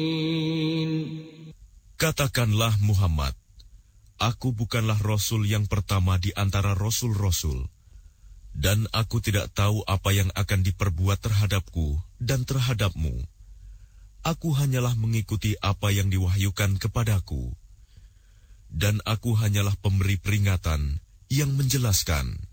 Katakanlah Muhammad, aku bukanlah Rasul yang pertama di antara Rasul-Rasul, dan aku tidak tahu apa yang akan diperbuat terhadapku dan terhadapmu. Aku hanyalah mengikuti apa yang diwahyukan kepadaku, dan aku hanyalah pemberi peringatan yang menjelaskan.